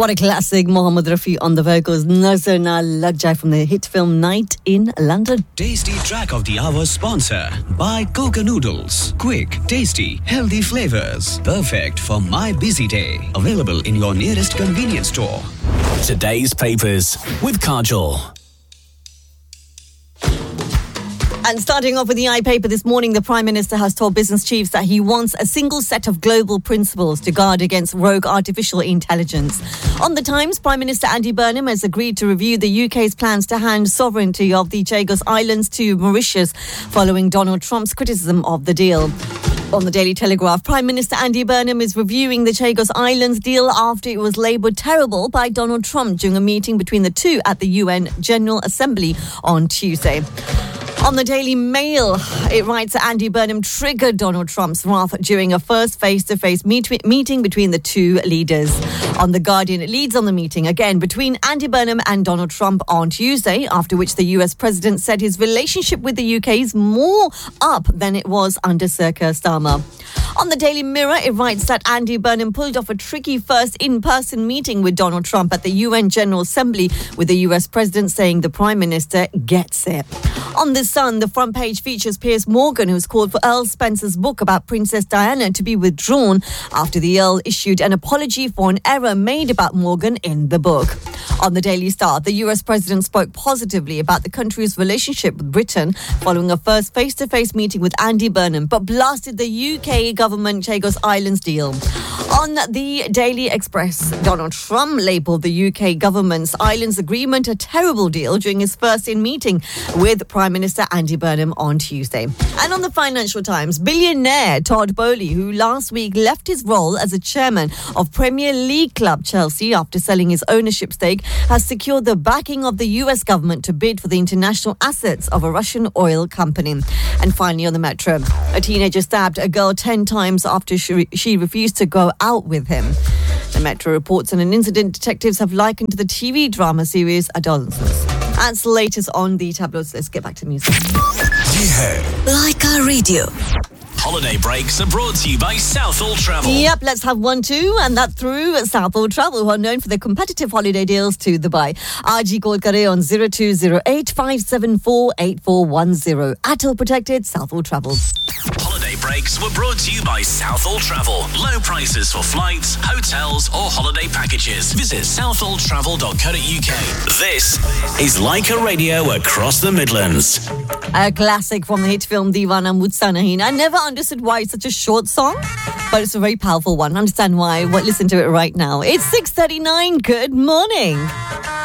What a classic. Mohammed Rafi on the vocals. Nazar Na Lag Jaye from the hit film Night in London. Tasty Track of the Hour sponsor by Coca Noodles. Quick, tasty, healthy flavors. Perfect for my busy day. Available in your nearest convenience store. Today's papers with Kajol. And starting off with the iPaper this morning, the Prime Minister has told business chiefs that he wants a single set of global principles to guard against rogue artificial intelligence. On the Times, Prime Minister Andy Burnham has agreed to review the UK's plans to hand sovereignty of the Chagos Islands to Mauritius following Donald Trump's criticism of the deal. On the Daily Telegraph, Prime Minister Andy Burnham is reviewing the Chagos Islands deal after it was labelled terrible by Donald Trump during a meeting between the two at the UN General Assembly on Tuesday. On the Daily Mail, it writes that Andy Burnham triggered Donald Trump's wrath during a first face-to-face meeting between the two leaders. On The Guardian, it leads on the meeting again between Andy Burnham and Donald Trump on Tuesday, after which the US president said his relationship with the UK is more up than it was under Sir Keir Starmer. On the Daily Mirror, it writes that Andy Burnham pulled off a tricky first in-person meeting with Donald Trump at the UN General Assembly, with the US president saying the Prime Minister gets it. On The Sun, the front page features Piers Morgan, who's called for Earl Spencer's book about Princess Diana to be withdrawn after the Earl issued an apology for an error made about Morgan in the book. On the Daily Star, the US president spoke positively about the country's relationship with Britain following a first face-to-face meeting with Andy Burnham, but blasted the UK government Chagos Islands deal. On the Daily Express, Donald Trump labelled the UK government's islands agreement a terrible deal during his first-in meeting with Prime Minister Andy Burnham on Tuesday. And on the Financial Times, billionaire Todd Boehly, who last week left his role as a chairman of Premier League club Chelsea after selling his ownership stake, has secured the backing of the US government to bid for the international assets of a Russian oil company. And finally on the Metro, a teenager stabbed a girl 10 times after she refused to go out with him. The Metro reports on an incident detectives have likened to the TV drama series Adolescence. That's the latest on the tabloids. Let's get back to music. Like our radio. Holiday breaks are brought to you by Southall Travel. Yep, let's have one too, and that through Southall Travel, who are known for their competitive holiday deals to Dubai. Aaj call kare on 0208 574 8410. Atal protected, Southall Travel. Holiday breaks were brought to you by Southall Travel. Low prices for flights, hotels or holiday packages. Visit southalltravel.co.uk. This is Like a Radio across the Midlands. A classic from the hit film Deewana Mujhse Nahi. I never understood why it's such a short song, but it's a very powerful one. Understand why? Well, listen to it right now. It's 6:39. Good morning.